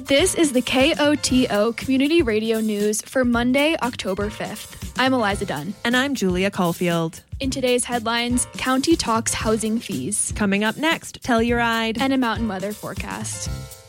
This is the KOTO Community Radio News for Monday, October 5th. I'm Eliza Dunn. And I'm Julia Caulfield. In today's headlines, County talks housing fees. Coming up next, Telluride. And a mountain weather forecast.